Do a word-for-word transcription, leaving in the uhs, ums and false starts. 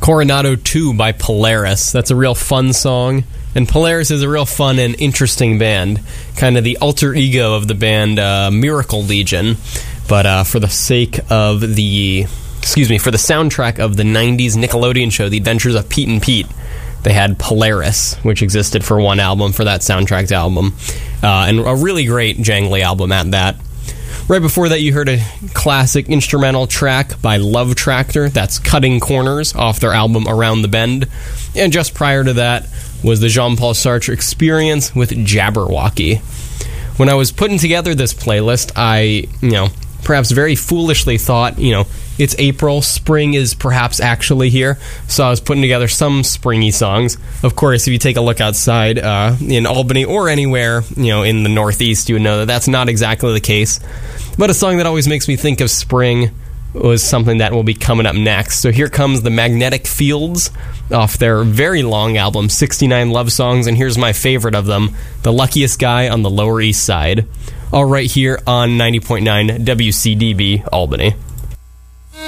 Coronado two by Polaris. That's a real fun song. And Polaris is a real fun and interesting band. Kind of the alter ego of the band uh, Miracle Legion. But uh, for the sake of the... Excuse me, for the soundtrack of the nineties Nickelodeon show, The Adventures of Pete and Pete, they had Polaris, which existed for one album, for that soundtrack album. Uh, and a really great jangly album at that. Right before that, you heard a classic instrumental track by Love Tractor. That's Cutting Corners off their album Around the Bend. And just prior to that was the Jean-Paul Sartre Experience with Jabberwocky. When I was putting together this playlist, I, you know, perhaps very foolishly thought, you know, it's April, spring is perhaps actually here, so I was putting together some springy songs. Of course, if you take a look outside uh, in Albany or anywhere, you know, in the Northeast, you would know that that's not exactly the case. But a song that always makes me think of spring was something that will be coming up next. So here comes the Magnetic Fields off their very long album, sixty-nine Love Songs, and here's my favorite of them, The Luckiest Guy on the Lower East Side. All right here on ninety point nine W C D B Albany.